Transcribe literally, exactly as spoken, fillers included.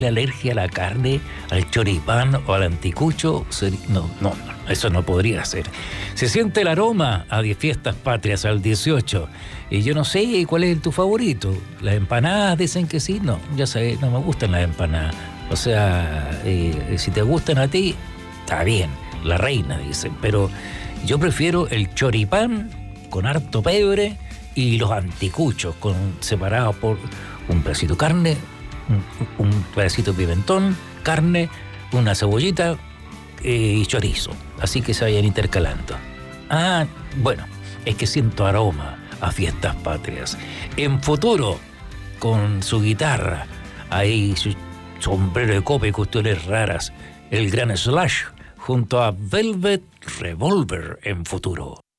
alergia a la carne, al choripán o al anticucho, no, no, eso no podría ser. Se siente el aroma a diez fiestas patrias al dieciocho. Y yo no sé cuál es tu favorito. Las empanadas dicen que sí, no, ya sabes, no me gustan las empanadas. O sea, eh, si te gustan a ti, está bien, la reina dicen, pero yo prefiero el choripán con harto pebre y los anticuchos con, separados por un pedacito de carne, un, un pedacito de pimentón, carne, una cebollita eh, y chorizo. Así que se vayan intercalando. Ah, bueno, es que siento aroma a fiestas patrias. En Futuro, con su guitarra, ahí su sombrero de copa y cuestiones raras, el gran Slash junto a Velvet Revolver en Futuro.